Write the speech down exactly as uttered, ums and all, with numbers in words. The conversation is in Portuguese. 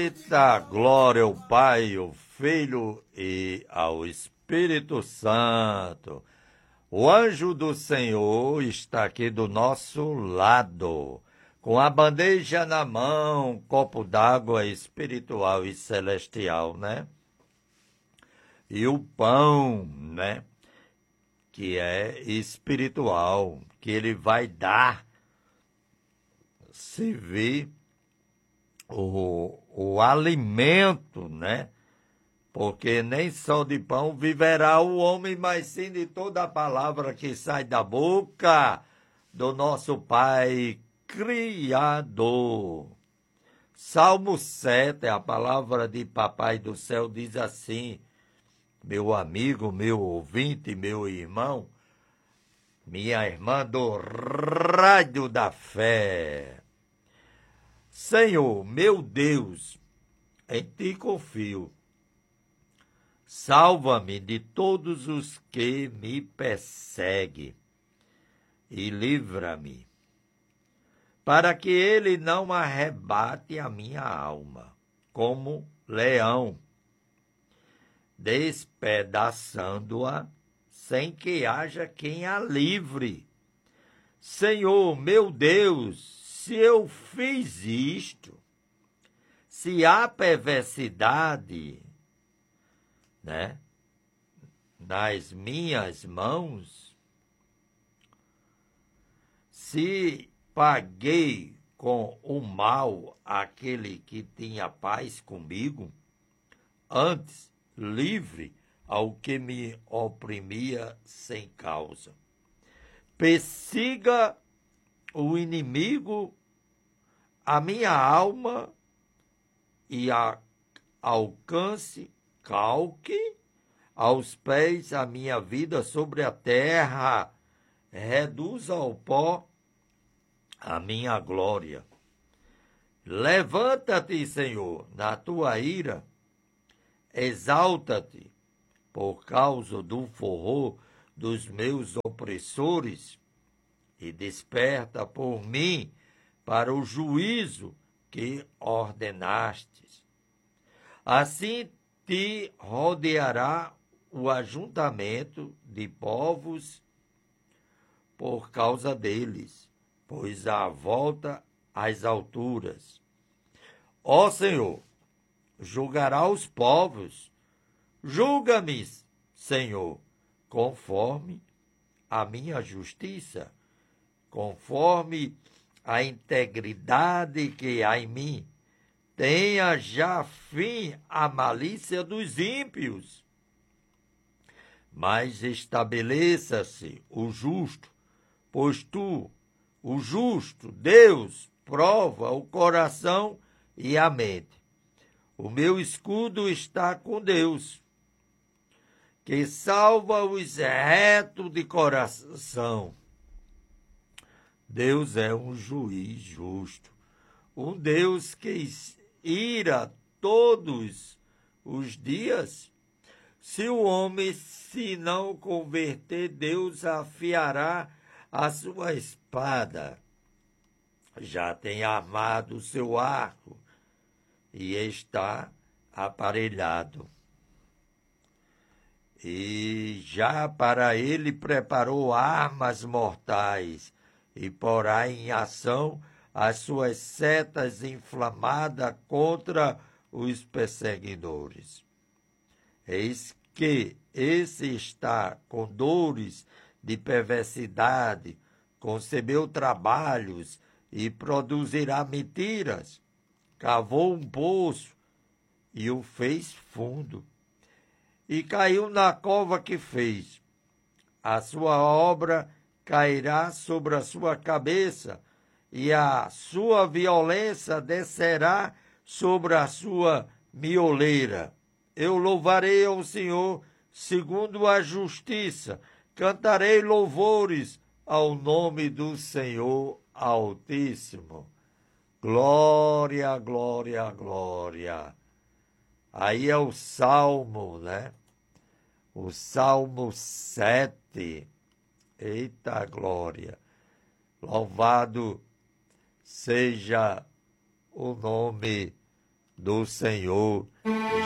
Eita, glória ao Pai, ao Filho e ao Espírito Santo. O anjo do Senhor está aqui do nosso lado, com a bandeja na mão, copo d'água espiritual e celestial, né? E o pão, né? Que é espiritual, que ele vai dar, servir o, o alimento, né? Porque nem só de pão viverá o homem, mas sim de toda a palavra que sai da boca do nosso Pai Criador. Salmo sete, a palavra de Papai do Céu diz assim: meu amigo, meu ouvinte, meu irmão, minha irmã do Rádio da Fé. Senhor, meu Deus, em ti confio. Salva-me de todos os que me perseguem e livra-me, para que ele não arrebate a minha alma, como leão, despedaçando-a sem que haja quem a livre. Senhor, meu Deus, se eu fiz isto, se há perversidade, né, nas minhas mãos, se paguei com o mal aquele que tinha paz comigo, antes livre ao que me oprimia sem causa. Persiga o inimigo a minha alma e a, alcance, calque aos pés a minha vida sobre a terra, reduza ao pó a minha glória. Levanta-te, Senhor, na tua ira, exalta-te por causa do forró dos meus opressores e desperta por mim para o juízo que ordenastes. Assim te rodeará o ajuntamento de povos por causa deles, pois há volta às alturas. Ó Senhor, julgará os povos, julga-me, Senhor, conforme a minha justiça, conforme a integridade que há em mim. Tenha já fim a malícia dos ímpios, mas estabeleça-se o justo, pois tu, o justo, Deus, prova o coração e a mente. O meu escudo está com Deus, que salva os retos de coração. Deus é um juiz justo, um Deus que ira todos os dias. Se o homem se não converter, Deus afiará a sua espada. Já tem armado o seu arco e está aparelhado. E já para ele preparou armas mortais e porá em ação as suas setas inflamadas contra os perseguidores. Eis que esse está com dores de perversidade, concebeu trabalhos e produzirá mentiras. Cavou um poço e o fez fundo, e caiu na cova que fez. A sua obra cairá sobre a sua cabeça, e a sua violência descerá sobre a sua mioleira. Eu louvarei ao Senhor segundo a justiça, cantarei louvores ao nome do Senhor Altíssimo. Glória, glória, glória. Aí é o Salmo, né? O Salmo sete. Eita glória. Louvado seja o nome do Senhor